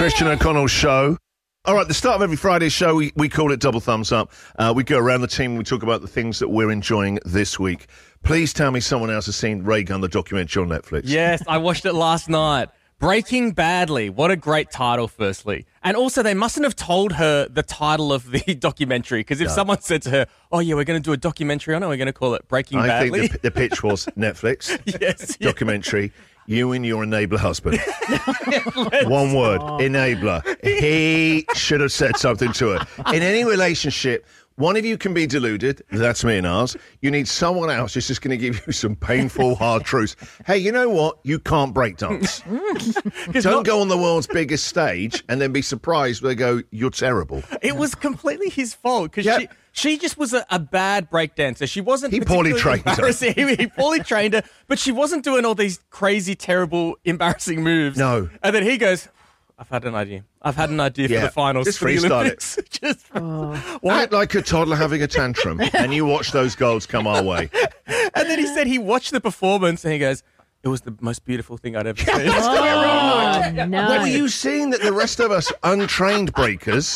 Christian O'Connell Show. All right, the start of every Friday show, we call it Double Thumbs Up. We go around the team and we talk about the things that we're enjoying this week. Please tell me someone else has seen Ray Gun, the documentary on Netflix. Yes, I watched it last night. Breaking Badly. What a great title, firstly. And also, they mustn't have told her the title of the documentary, because if someone said to her, oh, yeah, we're going to do a documentary on it, we're going to call it Breaking Badly. I think the pitch was Netflix, documentary, you and your enabler husband. One word, enabler. He should have said something to her. In any relationship, one of you can be deluded. That's me and ours. You need someone else who's just going to give you some painful, hard truths. Hey, you know what? You can't break dance. Don't go on the world's biggest stage and then be surprised when they go, you're terrible. It was completely his fault, because she just was a bad breakdancer. She wasn't. He poorly trained her. He poorly trained her, but she wasn't doing all these crazy, terrible, embarrassing moves. No. And then he goes, I've had an idea. I've had an idea for the finals. Just for the freestyle Olympics. Act like a toddler having a tantrum, and you watch those goals come our way. And then he said he watched the performance, and he goes, it was the most beautiful thing I'd ever seen. Oh, no. What were you seeing that the rest of us untrained breakers?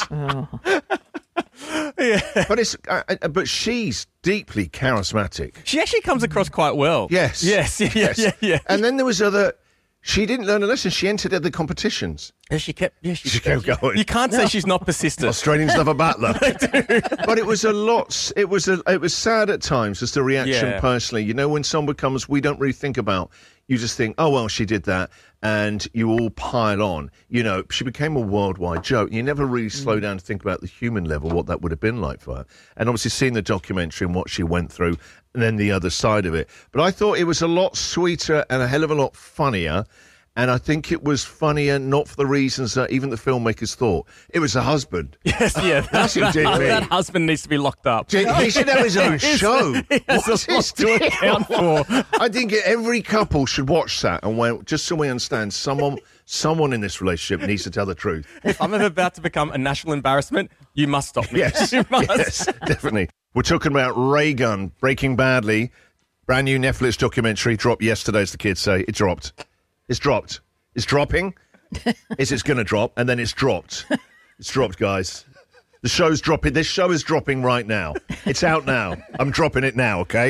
But she's deeply charismatic. She actually comes across quite well. Yes. Yes. And then there was she didn't learn a lesson. She entered other competitions. Yeah, she kept going. You can't say she's not persistent. Australians love a battler. But it was a lot. It was sad at times, just the reaction personally. You know, when someone comes, we don't really think about. You just think, oh, well, she did that. And you all pile on. You know, she became a worldwide joke. You never really slow down to think about the human level, what that would have been like for her. And obviously seeing the documentary and what she went through, and then the other side of it. But I thought it was a lot sweeter and a hell of a lot funnier. And I think it was funnier not for the reasons that even the filmmakers thought. It was the husband. Yes, yeah. That's who did me. That husband needs to be locked up. He should have his own show. What's his to account for? I think every couple should watch that and went, just so we understand, someone in this relationship needs to tell the truth. If I'm ever about to become a national embarrassment, you must stop me. Yes, you must. yes, definitely. We're talking about Ray Gun, Breaking Badly. Brand new Netflix documentary dropped yesterday, as the kids say. It dropped. It's dropped. It's dropping. It's going to drop, and then it's dropped. It's dropped, guys. The show's dropping. This show is dropping right now. It's out now. I'm dropping it now, okay?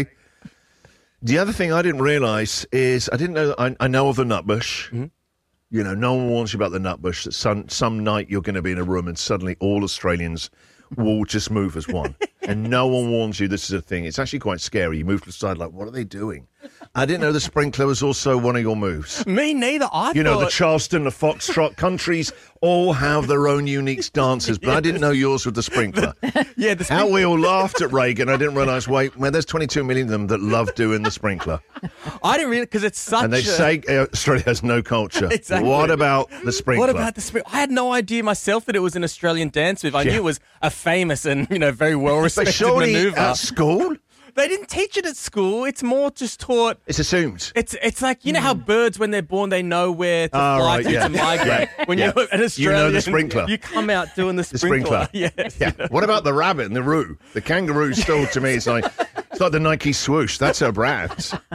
The other thing I didn't realise is I didn't know that I know of the Nutbush. Mm-hmm. You know, no one warns you about the Nutbush, that some night you're going to be in a room and suddenly all Australians will just move as one. And no one warns you this is a thing. It's actually quite scary. You move to the side like, what are they doing? I didn't know the sprinkler was also one of your moves. Me neither. You know, the Charleston, the Foxtrot countries all have their own unique dances, but I didn't know yours with the sprinkler. How we all laughed at Reagan. I didn't realise, there's 22 million of them that love doing the sprinkler. I didn't really, because it's such And they say Australia has no culture. Exactly. What about the sprinkler? What about the sprinkler? I had no idea myself that it was an Australian dance move. I knew it was a famous and, very well-respected maneuver. At school? They didn't teach it at school. It's more just taught. It's assumed. It's like, you know how birds, when they're born, they know where to fly to migrate. When you're an Australian, you know the sprinkler. You come out doing the sprinkler. Yes. Yeah. What about the rabbit and the roo? The kangaroo still, to me, it's like the Nike swoosh. That's her brand.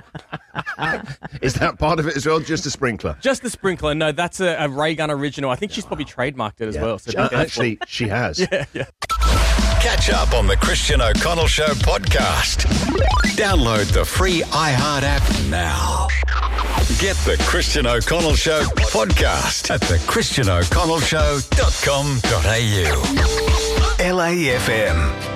Is that part of it as well, just a sprinkler? Just the sprinkler. No, that's a Ray Gun original. I think she's probably trademarked it as well. So actually, she has. Yeah. Catch up on the Christian O'Connell Show podcast. Download the free iHeart app now. Get the Christian O'Connell Show podcast at thechristianoconnellshow.com.au. LAFM.